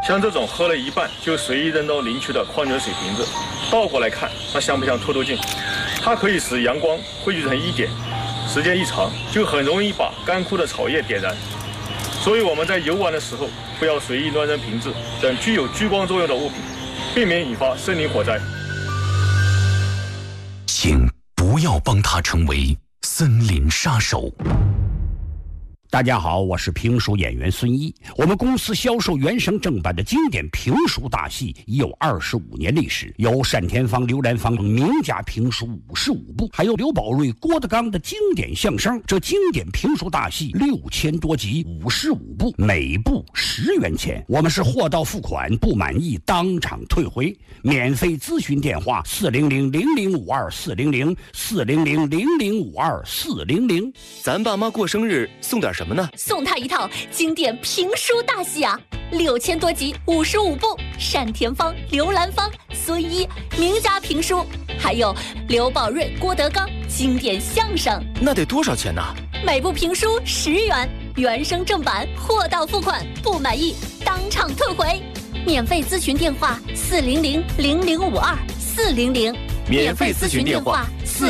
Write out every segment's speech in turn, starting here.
像这种喝了一半就随意扔到林区的矿泉水瓶子，倒过来看，那像不像透镜？它可以使阳光汇聚成一点，时间一长，就很容易把干枯的草叶点燃。所以我们在游玩的时候，不要随意乱扔瓶子等具有聚光作用的物品，避免引发森林火灾。 请不要帮他成为森林杀手。 大家好，我是评书演员孙一。我们公司销售原声正版的经典评书大戏已有25年历史，有单田芳、刘兰芳名家评书55部，还有刘宝瑞、郭德纲的经典相声。这经典评书大戏6000多集，55部，每部10元钱。我们是货到付款，不满意当场退回。免费咨询电话400-0052-400，400-0052-400。 咱爸妈过生日送点什么呢？ 送他一套经典评书大戏啊，6000多集，55部，单田芳、刘兰芳、孙一名家评书，还有刘宝瑞、郭德纲经典相声。 那得多少钱呢？ 每部评书10元，原声正版，货到付款，不满意当场退回。免费咨询电话400-0052-400， 免费咨询电话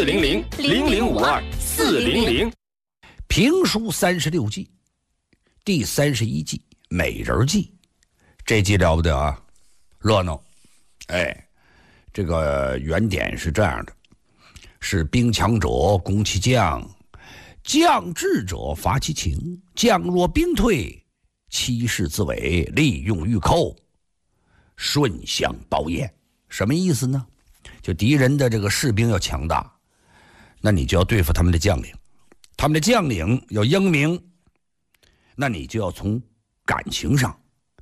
400-0052-400。 评书36季，第31季《美人计》，这季了不得啊，热闹。这个原点是这样的：是兵强者攻其将，将智者伐其情，将若兵退，欺世自伪，利用御寇，顺相包燕。什么意思呢？就敌人的这个士兵要强大，那你就要对付他们的将领。他们的将领要英明，那你就要从感情上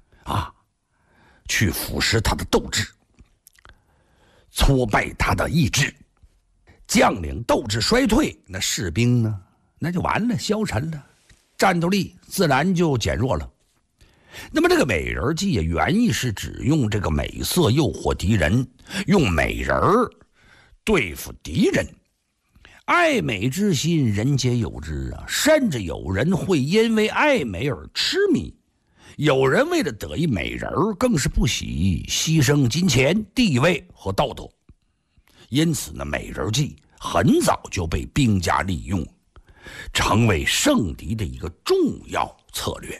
去腐蚀他的斗志，挫败他的意志。将领斗志衰退，那士兵呢，那就完了，消沉了，战斗力自然就减弱了。那么这个美人计原意是指用这个美色诱惑敌人，用美人对付敌人。爱美之心，人皆有之啊！甚至有人会因为爱美而痴迷，有人为了得一美人，更是不惜牺牲金钱、地位和道德。因此呢，美人计很早就被兵家利用，成为胜敌的一个重要策略。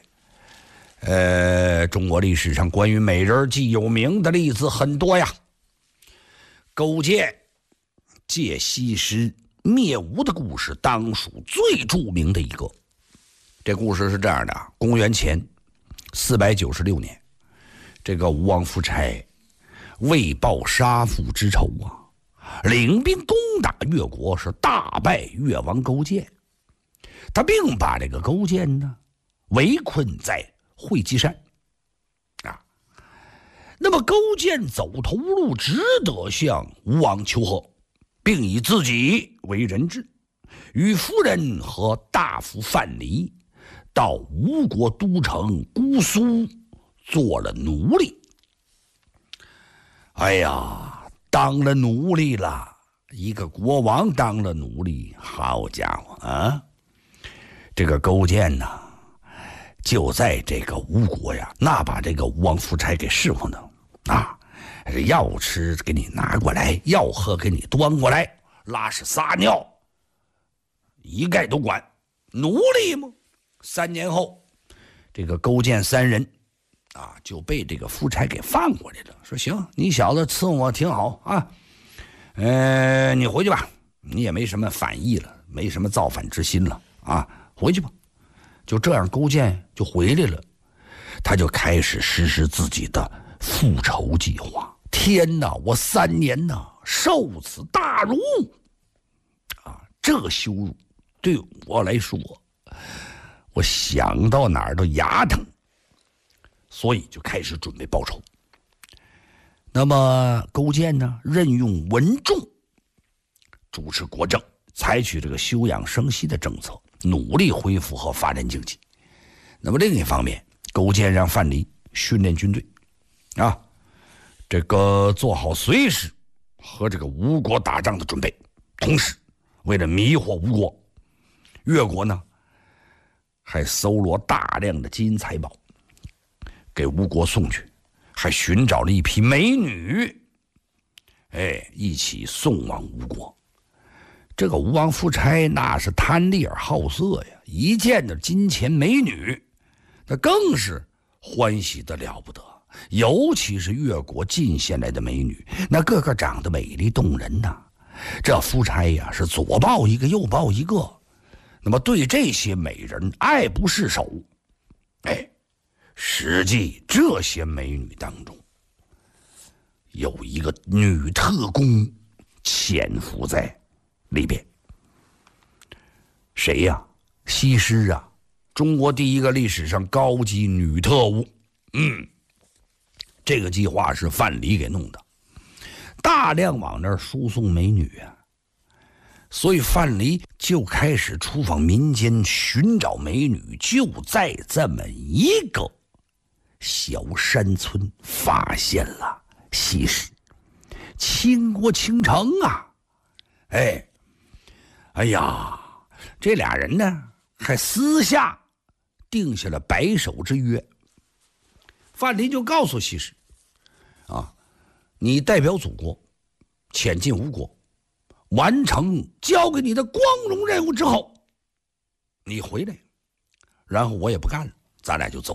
中国历史上关于美人计有名的例子很多呀。勾践借西施灭吴的故事当属最著名的一个。这故事是这样的：公元前496年，这个吴王夫差为报杀父之仇领兵攻打越国，是大败越王勾践。他并把这个勾践呢围困在会稽山那么勾践走投无路，只得向吴王求和，并以自己为人质，与夫人和大夫范蠡到吴国都城姑苏做了奴隶。当了奴隶了，一个国王当了奴隶，好家伙啊！这个勾践呢，就在这个吴国呀，那把这个吴王夫差给侍候呢要吃给你拿过来，要喝给你端过来，拉屎撒尿一概都管，奴隶吗？3年后，这个勾践3人就被这个夫差给放过来了，说行，你小子伺候我挺好你回去吧，你也没什么反意了，没什么造反之心了回去吧。就这样，勾践就回来了，他就开始实施自己的复仇计划。天哪，我3年受此大辱这个羞辱对我来说，我想到哪儿都牙疼，所以就开始准备报仇。那么勾践呢，任用文仲主持国政，采取这个休养生息的政策，努力恢复和发展经济。那么另一方面，勾践让范蠡训练军队这个做好随时和这个吴国打仗的准备。同时为了迷惑吴国，越国呢还搜罗大量的金银财宝给吴国送去还寻找了一批美女，一起送往吴国。这个吴王夫差那是贪利而好色呀，一见着金钱美女，那更是欢喜得了不得。尤其是越国进献来的美女，那个个长得美丽动人呐。这夫差呀是左抱一个右抱一个，那么对这些美人爱不释手。实际这些美女当中，有一个女特工潜伏在里边。谁呀？西施啊，中国第一个历史上高级女特务。这个计划是范蠡给弄的，大量往那儿输送美女啊，所以范蠡就开始出访民间寻找美女，就在这么一个小山村发现了西施。倾国倾城啊！哎呀，这俩人呢还私下定下了白首之约。范蠡就告诉西施你代表祖国前进吴国，完成交给你的光荣任务之后，你回来，然后我也不干了，咱俩就走。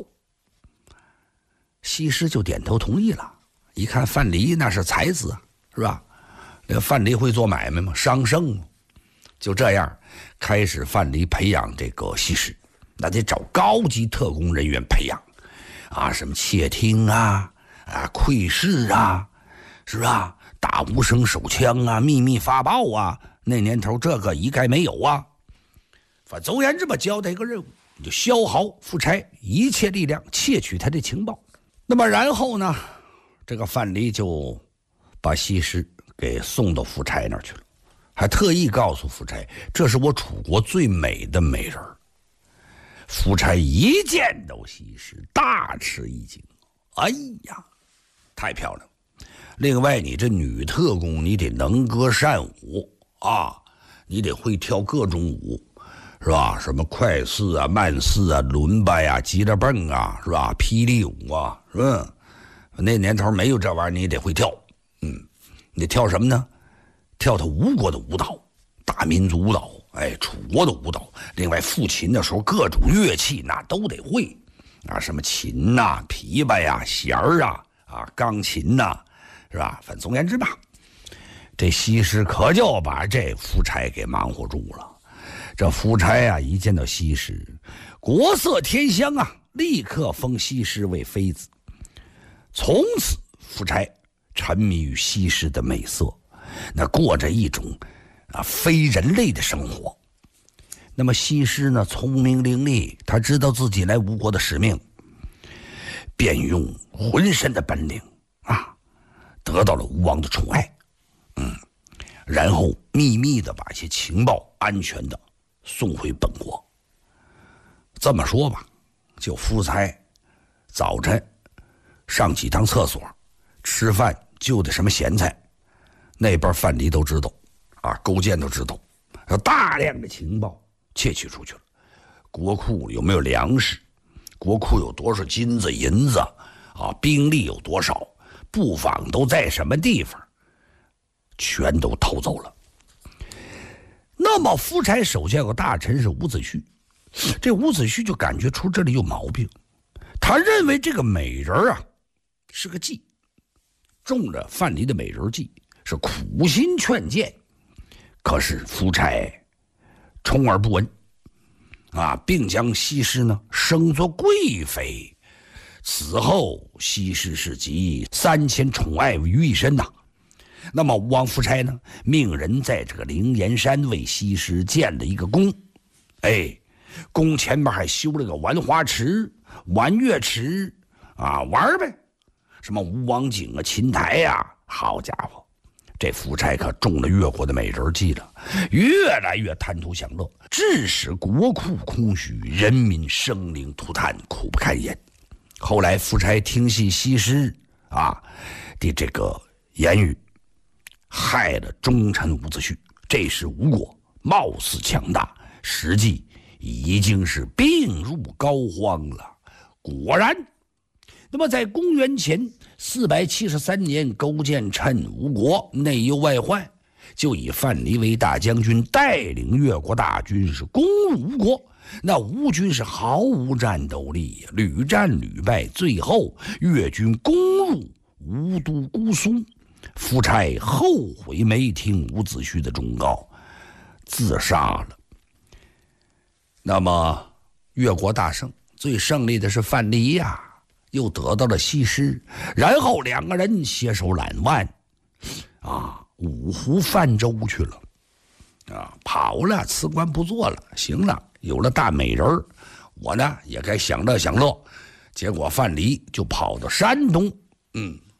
西施就点头同意了。一看范蠡那是才子啊，是吧？那个范蠡会做买卖吗？商圣吗？就这样开始范蠡培养这个西施，那得找高级特工人员培养什么窃听窥视是吧？打无声手枪秘密发报那年头这个一概没有反正总而言之吧，交代一个任务，你就消耗夫差一切力量窃取他的情报。那么然后呢，这个范蠡就把西施给送到夫差那儿去了，还特意告诉夫差，这是我楚国最美的美人。夫差一见到西施大吃一惊，哎呀，太漂亮！另外你这女特工你得能歌善舞你得会跳各种舞，是吧？什么快四慢四伦巴吉他蹦是吧？霹雳舞是吧？那年头没有这玩意儿，你得会跳。你得跳什么呢？跳吴国的舞蹈，大民族舞蹈，楚国的舞蹈。另外抚琴的时候各种乐器那都得会什么琴琵琶弦钢琴是吧？反正总而言之吧，这西施可就把这夫差给忙活住了。这夫差一见到西施，国色天香立刻封西施为妃子。从此夫差沉迷于西施的美色，那过着一种非人类的生活。那么西施呢，聪明伶俐，她知道自己来吴国的使命，便用浑身的本领得到了吴王的宠爱。然后秘密的把一些情报安全的送回本国。这么说吧，就夫差早晨上几趟厕所，吃饭就得什么咸菜，那边范蠡都知道勾践都知道，有大量的情报窃取出去了。国库有没有粮食，国库有多少金子银子兵力有多少，布防都在什么地方，全都偷走了。那么夫差手下有个大臣是伍子胥，这伍子胥就感觉出这里有毛病，他认为这个美人是个计，中了范蠡的美人计，是苦心劝谏。可是夫差充耳不闻并将西施呢升作贵妃。此后西施是集3000宠爱于一身那么吴王夫差呢，命人在这个灵岩山为西施建了一个宫，宫前面还修了个玩花池、玩乐池玩呗，什么吴王井琴台好家伙，这夫差可中了越国的美人计了，越来越贪图享乐，致使国库空虚，人民生灵涂炭，苦不堪言。后来夫差听信西施的这个言语，害了忠臣伍子胥。这时吴国貌似强大，实际已经是病入膏肓了。果然那么在公元前473年，勾践趁吴国内忧外患，就以范蠡为大将军，带领越国大军是攻入吴国。那吴军是毫无战斗力，屡战屡败，最后越军攻入吴都姑苏，夫差后悔没听伍子胥的忠告，自杀了。那么越国大胜，最胜利的是范蠡呀，又得到了西施，然后两个人携手揽腕五湖泛舟去了跑了，辞官不做了，行了，有了大美人，我呢也该享乐享乐。结果范蠡就跑到山东